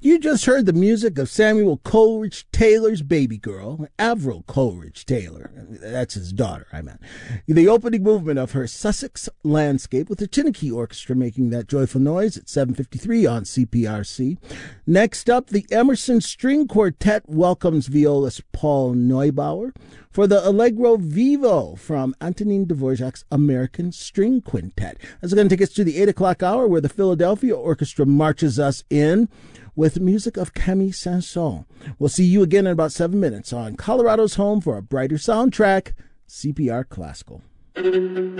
You just heard the music of Samuel Coleridge Taylor's baby girl, Avril Coleridge Taylor. That's his daughter, I meant. The opening movement of her Sussex Landscape with the Chineke Orchestra making that joyful noise at 7:53 on CPRC. Next up, the Emerson String Quartet welcomes violist Paul Neubauer for the Allegro Vivo from Antonin Dvorak's American String Quintet. That's going to take us to the 8 o'clock hour where the Philadelphia Orchestra marches us in with music of Camille Saint-Saëns. We'll see you again in about 7 minutes on Colorado's home for a brighter soundtrack, CPR Classical.